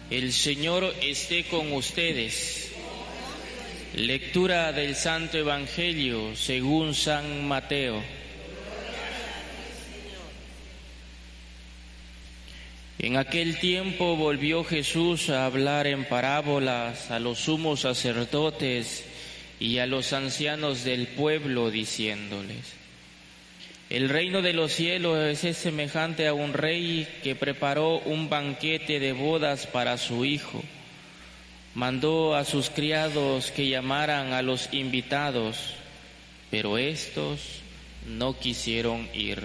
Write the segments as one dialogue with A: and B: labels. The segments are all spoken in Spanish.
A: El Señor esté con ustedes. Lectura del Santo Evangelio según San Mateo. En aquel tiempo volvió Jesús a hablar en parábolas a los sumos sacerdotes y a los ancianos del pueblo, diciéndoles: el reino de los cielos es semejante a un rey que preparó un banquete de bodas para su hijo. Mandó a sus criados que llamaran a los invitados, pero estos no quisieron ir.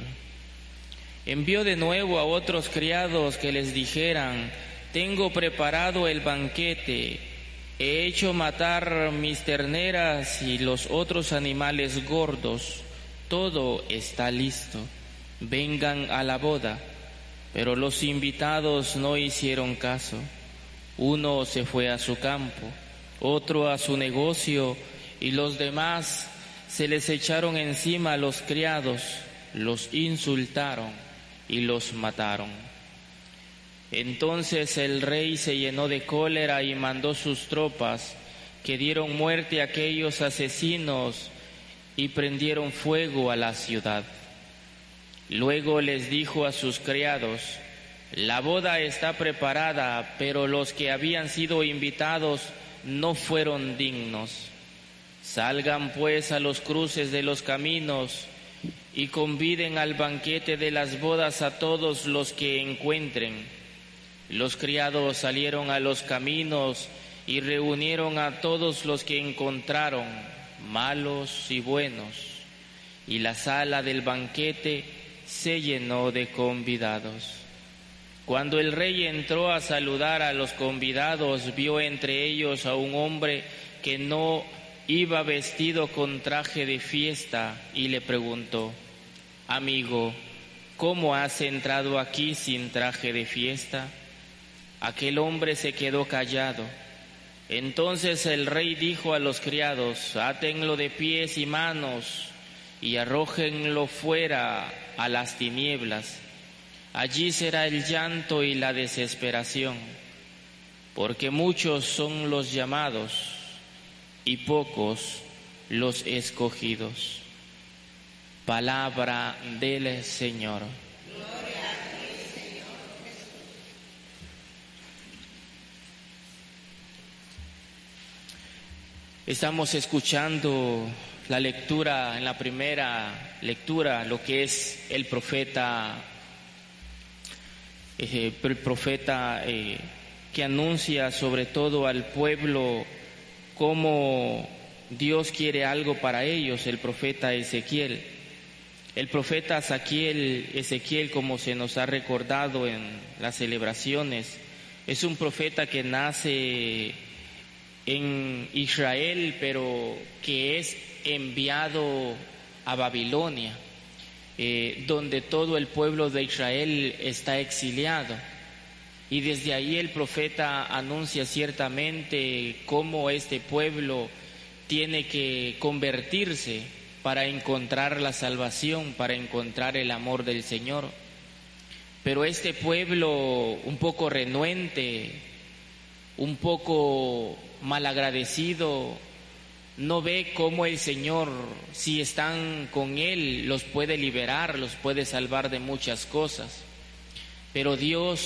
A: Envió de nuevo a otros criados que les dijeran: tengo preparado el banquete, he hecho matar mis terneras y los otros animales gordos, todo está listo, vengan a la boda. Pero los invitados no hicieron caso. Uno se fue a su campo, otro a su negocio, y los demás se les echaron encima a los criados, los insultaron y los mataron. Entonces el rey se llenó de cólera y mandó sus tropas, que dieron muerte a aquellos asesinos y prendieron fuego a la ciudad. Luego les dijo a sus criados: la boda está preparada, pero los que habían sido invitados no fueron dignos. Salgan pues a los cruces de los caminos y conviden al banquete de las bodas a todos los que encuentren. Los criados salieron a los caminos y reunieron a todos los que encontraron, malos y buenos, y la sala del banquete se llenó de convidados. Cuando el rey entró a saludar a los convidados, vio entre ellos a un hombre que no iba vestido con traje de fiesta y le preguntó: amigo, ¿cómo has entrado aquí sin traje de fiesta? Aquel hombre se quedó callado. Entonces el rey dijo a los criados: átenlo de pies y manos y arrójenlo fuera a las tinieblas. Allí será el llanto y la desesperación, porque muchos son los llamados y pocos los escogidos. Palabra del Señor. Estamos escuchando la lectura, en la primera lectura, lo que es el profeta que anuncia sobre todo al pueblo cómo Dios quiere algo para ellos, el profeta Ezequiel. El profeta Ezequiel, como se nos ha recordado en las celebraciones, es un profeta que nace en Israel, pero que es enviado a Babilonia, donde todo el pueblo de Israel está exiliado. Y desde ahí el profeta anuncia ciertamente cómo este pueblo tiene que convertirse para encontrar la salvación, para encontrar el amor del Señor. Pero este pueblo un poco renuente, un poco malagradecido, no ve cómo el Señor, si están con Él, los puede liberar, los puede salvar de muchas cosas. Pero Dios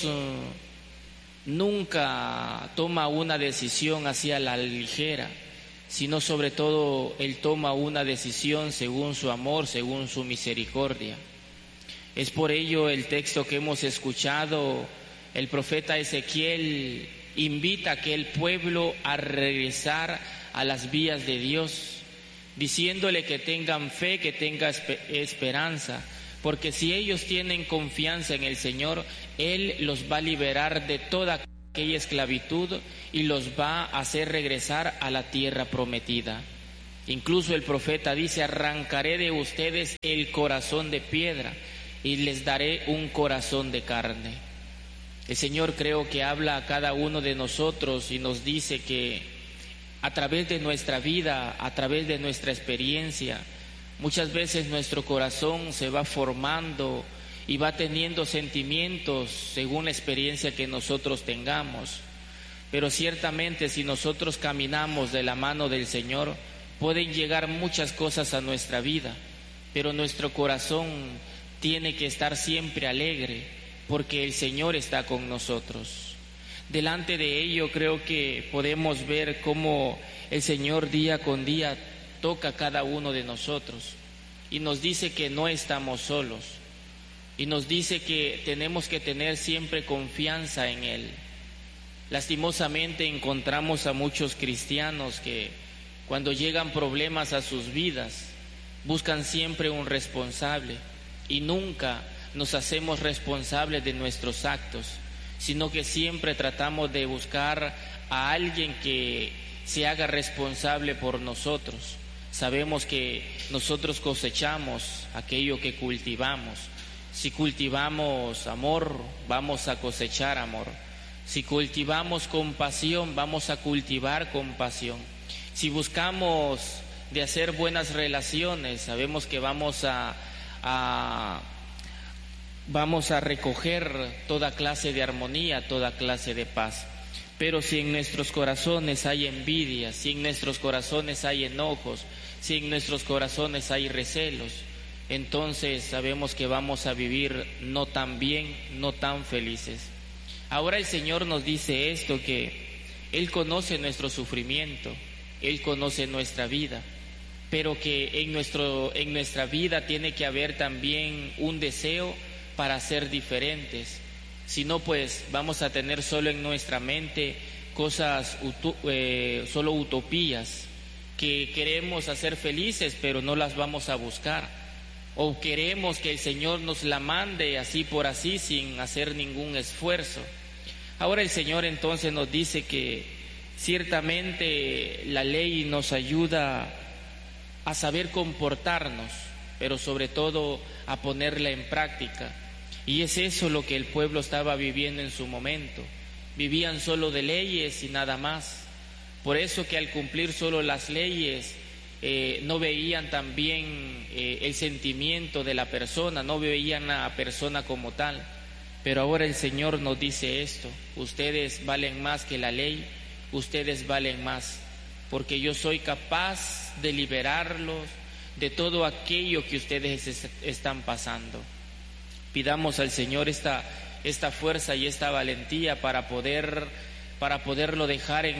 A: nunca toma una decisión hacia la ligera, sino sobre todo Él toma una decisión según su amor, según su misericordia. Es por ello el texto que hemos escuchado, el profeta Ezequiel invita a aquel pueblo a regresar a las vías de Dios, diciéndole que tengan fe, que tengan esperanza, porque si ellos tienen confianza en el Señor, Él los va a liberar de toda aquella esclavitud y los va a hacer regresar a la tierra prometida. Incluso el profeta dice: arrancaré de ustedes el corazón de piedra y les daré un corazón de carne. El Señor creo que habla a cada uno de nosotros y nos dice que a través de nuestra vida, a través de nuestra experiencia, muchas veces nuestro corazón se va formando y va teniendo sentimientos según la experiencia que nosotros tengamos. Pero ciertamente si nosotros caminamos de la mano del Señor, pueden llegar muchas cosas a nuestra vida, pero nuestro corazón tiene que estar siempre alegre, porque el Señor está con nosotros. Delante de ello creo que podemos ver cómo el Señor día con día toca a cada uno de nosotros y nos dice que no estamos solos y nos dice que tenemos que tener siempre confianza en Él. Lastimosamente encontramos a muchos cristianos que cuando llegan problemas a sus vidas buscan siempre un responsable y nunca nos hacemos responsables de nuestros actos, sino que siempre tratamos de buscar a alguien que se haga responsable por nosotros. Sabemos que nosotros cosechamos aquello que cultivamos. Si cultivamos amor, vamos a cosechar amor. Si cultivamos compasión, vamos a cultivar compasión. Si buscamos de hacer buenas relaciones, sabemos que vamos a recoger toda clase de armonía, toda clase de paz. Pero si en nuestros corazones hay envidia, si en nuestros corazones hay enojos, si en nuestros corazones hay recelos, entonces sabemos que vamos a vivir no tan bien, no tan felices. Ahora el Señor nos dice esto, que Él conoce nuestro sufrimiento, Él conoce nuestra vida, pero que en nuestra vida tiene que haber también un deseo para ser diferentes. Si no, pues vamos a tener solo en nuestra mente cosas, solo utopías, que queremos hacer felices, pero no las vamos a buscar. O queremos que el Señor nos la mande así por así, sin hacer ningún esfuerzo. Ahora el Señor entonces nos dice que ciertamente la ley nos ayuda a saber comportarnos, pero sobre todo a ponerla en práctica. Y es eso lo que el pueblo estaba viviendo en su momento. Vivían solo de leyes y nada más. Por eso que al cumplir solo las leyes, no veían también el sentimiento de la persona, no veían a la persona como tal. Pero ahora el Señor nos dice esto: ustedes valen más que la ley, ustedes valen más, porque yo soy capaz de liberarlos de todo aquello que ustedes están pasando. Pidamos al Señor esta fuerza y esta valentía para poderlo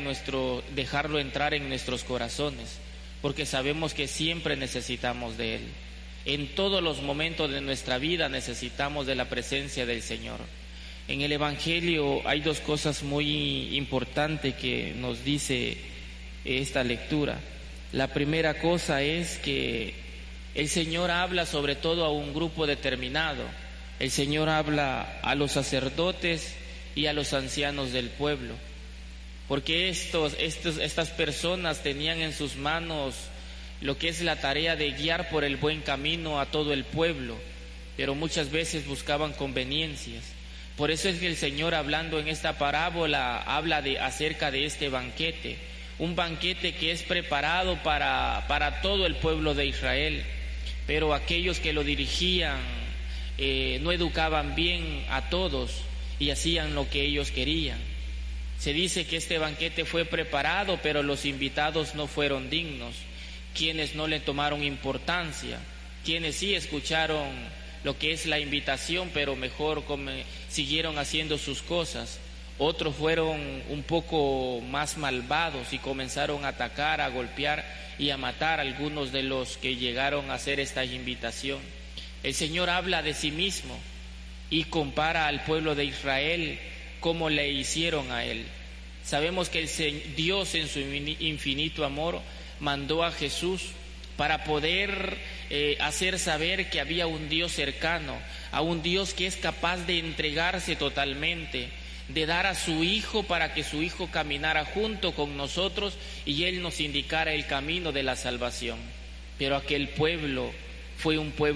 A: dejarlo entrar en nuestros corazones, porque sabemos que siempre necesitamos de Él. En todos los momentos de nuestra vida necesitamos de la presencia del Señor. En el Evangelio hay dos cosas muy importantes que nos dice esta lectura. La primera cosa es que el Señor habla sobre todo a un grupo determinado. El Señor habla a los sacerdotes y a los ancianos del pueblo, porque estas personas tenían en sus manos lo que es la tarea de guiar por el buen camino a todo el pueblo, pero muchas veces buscaban conveniencias. Por eso es que el Señor, hablando en esta parábola, habla acerca de este banquete, un banquete que es preparado para todo el pueblo de Israel, pero aquellos que lo dirigían no educaban bien a todos y hacían lo que ellos querían. Se dice que este banquete fue preparado, pero los invitados no fueron dignos. Quienes no le tomaron importancia, quienes sí escucharon lo que es la invitación, pero mejor siguieron haciendo sus cosas. Otros fueron un poco más malvados y comenzaron a atacar, a golpear y a matar a algunos de los que llegaron a hacer esta invitación. El Señor habla de sí mismo y compara al pueblo de Israel como le hicieron a Él. Sabemos que Dios en su infinito amor mandó a Jesús para poder hacer saber que había un Dios cercano, a un Dios que es capaz de entregarse totalmente, de dar a su Hijo para que su Hijo caminara junto con nosotros y Él nos indicara el camino de la salvación. Pero aquel pueblo fue un pueblo